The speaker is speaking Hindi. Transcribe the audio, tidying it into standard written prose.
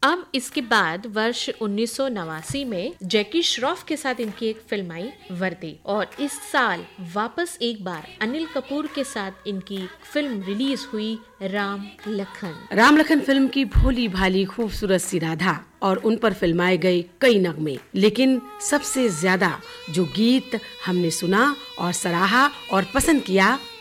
अब इसके बाद वर्ष 1989 में जैकी श्रॉफ के साथ इनकी एक फिल्म आई वर्दी, और इस साल वापस एक बार अनिल कपूर के साथ इनकी फिल्म रिलीज हुई राम लखन फिल्म की भोली भाली खूबसूरत सी राधा और उन पर फिल्माए गए कई नगमे, लेकिन सबसे ज्यादा जो गीत हमने सुना और सराहा और पसंद किया